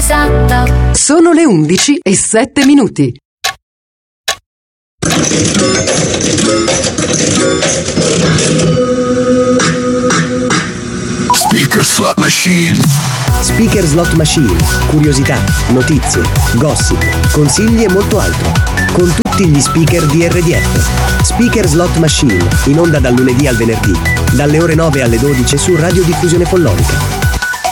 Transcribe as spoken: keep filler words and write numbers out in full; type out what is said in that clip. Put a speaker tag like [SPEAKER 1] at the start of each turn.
[SPEAKER 1] esatta.
[SPEAKER 2] Sono le undici e sette minuti.
[SPEAKER 3] Speaker Slot Machine.
[SPEAKER 4] Speaker Slot Machine, curiosità, notizie, gossip, consigli e molto altro. Con tutti gli speaker di R D F. Speaker Slot Machine, in onda dal lunedì al venerdì, dalle ore nove alle dodici su Radio Diffusione Follonica.